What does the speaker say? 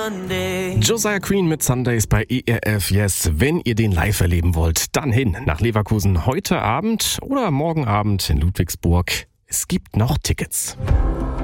Monday. Josiah Queen mit Sundays bei ERF Yes. Wenn ihr den live erleben wollt, dann hin nach Leverkusen heute Abend oder morgen Abend in Ludwigsburg. Es gibt noch Tickets.